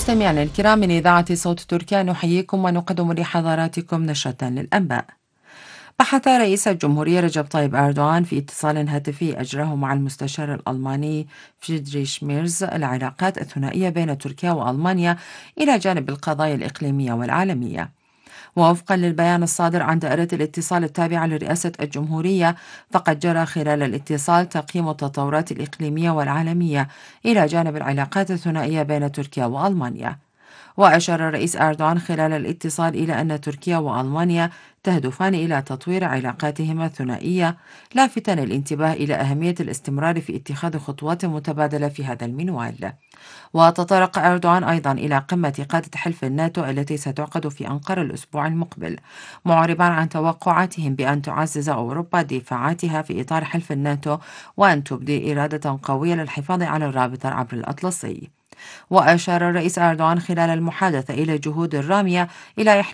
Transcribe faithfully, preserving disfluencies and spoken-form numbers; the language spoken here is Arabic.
مستمعينا الكرام من إذاعة صوت تركيا نحييكم ونقدم لحضراتكم نشرة للأنباء. بحث رئيس الجمهورية رجب طيب أردوغان في اتصال هاتفي أجراه مع المستشار الألماني فريدريش ميرز العلاقات الثنائية بين تركيا وألمانيا إلى جانب القضايا الإقليمية والعالمية. ووفقا للبيان الصادر عن دائرة الاتصال التابعة لرئاسة الجمهورية، فقد جرى خلال الاتصال تقييم التطورات الإقليمية والعالمية إلى جانب العلاقات الثنائية بين تركيا وألمانيا. وأشار الرئيس أردوغان خلال الاتصال إلى أن تركيا وألمانيا تهدفان إلى تطوير علاقاتهما الثنائية، لافتا الانتباه إلى أهمية الاستمرار في اتخاذ خطوات متبادلة في هذا المنوال. وتطرق أردوغان أيضا إلى قمة قادة حلف الناتو التي ستعقد في أنقرة الأسبوع المقبل، معربا عن توقعاتهم بأن تعزز أوروبا دفاعاتها في إطار حلف الناتو وأن تبدي إرادة قوية للحفاظ على الرابطة عبر الأطلسي. وأشار الرئيس أردوغان خلال المحادثة إلى الجهود الرامية إلى